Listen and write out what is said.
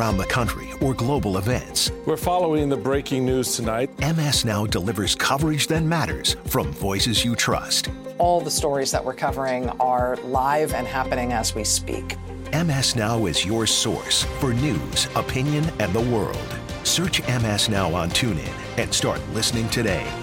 around the country or global events. We're following the breaking news tonight. MS Now delivers coverage that matters from voices you trust. All the stories that we're covering are live and happening as we speak. MS Now is your source for news, opinion, and the world. Search MS Now on TuneIn and start listening today.